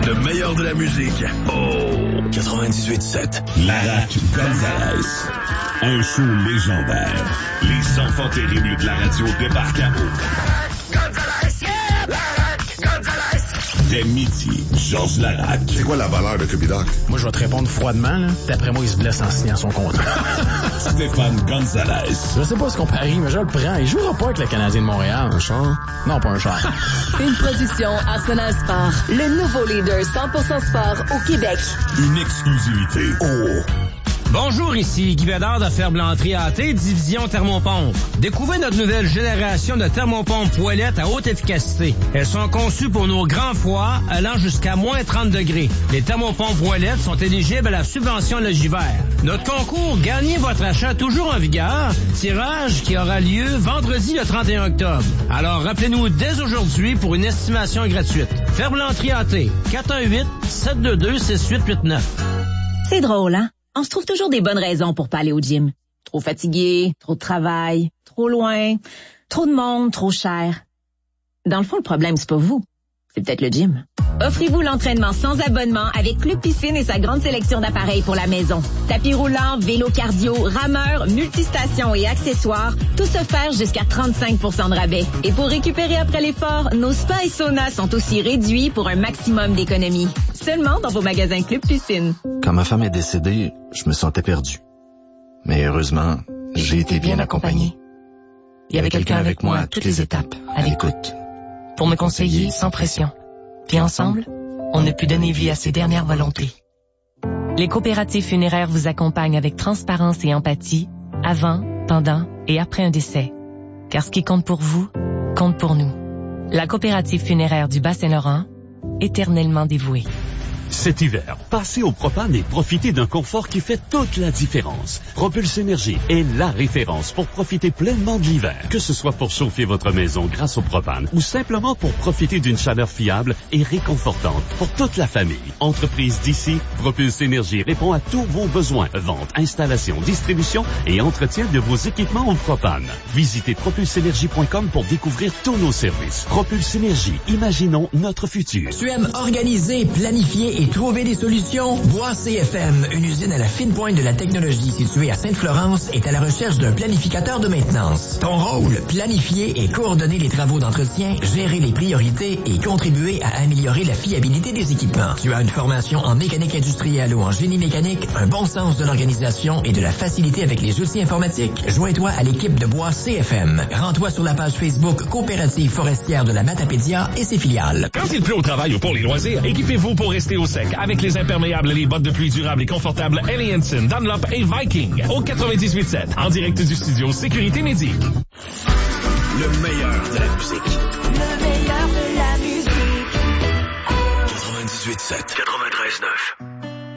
Le meilleur de la musique. Oh! 98.7. Larac Gonzalez. Un show légendaire. Les enfants terribles de la radio débarquent à eau. Gonzalez, yeah! Larac Gonzalez. Dès midi, Georges Larac. C'est quoi la valeur de Cupidoc? Moi, je vais te répondre froidement, là. D'après moi, il se blesse en signant son contrat. Stéphane Gonzalez. Je sais pas ce qu'on parie, mais je le prends. Il jouera pas avec le Canadien de Montréal. Un char? Non, pas un char. Une production Arsenal Sport. Le nouveau leader 100% sport au Québec. Une exclusivité. Oh! Bonjour, ici Guy Bédard de Ferblanterie AT, division thermopompe. Découvrez notre nouvelle génération de thermopompes poêlettes à haute efficacité. Elles sont conçues pour nos grands froids allant jusqu'à moins 30 degrés. Les thermopompes poêlettes sont éligibles à la subvention légivère. Notre concours Gagnez votre achat toujours en vigueur. Tirage qui aura lieu vendredi le 31 octobre. Alors rappelez-nous dès aujourd'hui pour une estimation gratuite. Ferblanterie AT, 418-722-6889. C'est drôle, hein? On se trouve toujours des bonnes raisons pour pas aller au gym. Trop fatigué, trop de travail, trop loin, trop de monde, trop cher. Dans le fond, le problème, c'est pas vous. C'est peut-être le gym. Offrez-vous l'entraînement sans abonnement avec Club Piscine et sa grande sélection d'appareils pour la maison. Tapis roulant, vélo cardio, rameur, multistations et accessoires, tout offert jusqu'à 35% de rabais. Et pour récupérer après l'effort, nos spas et saunas sont aussi réduits pour un maximum d'économie. Seulement dans vos magasins Club Piscine. Quand ma femme est décédée, je me sentais perdu. Mais heureusement, j'ai été bien accompagné. Il y avait quelqu'un avec moi à toutes les étapes, à l'écoute, pour me conseiller sans pression. Puis ensemble, on a pu donner vie à ses dernières volontés. Les coopératives funéraires vous accompagnent avec transparence et empathie, avant, pendant et après un décès. Car ce qui compte pour vous, compte pour nous. La coopérative funéraire du Bas-Saint-Laurent, éternellement dévouée. Cet hiver, passez au propane et profitez d'un confort qui fait toute la différence. Propulse Énergie est la référence pour profiter pleinement de l'hiver. Que ce soit pour chauffer votre maison grâce au propane ou simplement pour profiter d'une chaleur fiable et réconfortante pour toute la famille. Entreprise d'ici, Propulse Énergie répond à tous vos besoins. Vente, installation, distribution et entretien de vos équipements au propane. Visitez propulseénergie.com pour découvrir tous nos services. Propulse Énergie, imaginons notre futur. Tu aimes organiser, planifier et trouver des solutions? Bois CFM, une usine à la fine pointe de la technologie située à Sainte-Florence, est à la recherche d'un planificateur de maintenance. Ton rôle, planifier et coordonner les travaux d'entretien, gérer les priorités et contribuer à améliorer la fiabilité des équipements. Tu as une formation en mécanique industrielle ou en génie mécanique, un bon sens de l'organisation et de la facilité avec les outils informatiques. Joins-toi à l'équipe de Bois CFM. Rends-toi sur la page Facebook Coopérative forestière de la Matapédia et ses filiales. Quand il pleut au travail ou pour les loisirs, équipez-vous pour rester au sec avec les imperméables et les bottes de pluie durables et confortables Helly Hansen, Dunlop et Viking au 98.7 en direct du studio Sécurité Médic. Le meilleur de la musique. Le meilleur de la musique. 98.7. 93.9.